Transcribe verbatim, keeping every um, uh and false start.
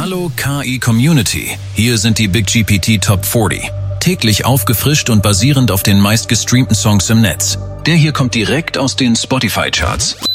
Hallo K I-Community, hier sind die Big G P T Top vierzig. Täglich aufgefrischt und basierend auf den meistgestreamten Songs im Netz. Der hier kommt direkt aus den Spotify-Charts.